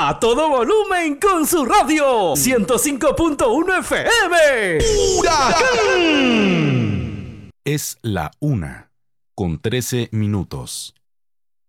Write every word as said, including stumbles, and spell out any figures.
A todo volumen con su radio. ciento cinco punto uno F M. ¡Huracán! Es la una con trece minutos.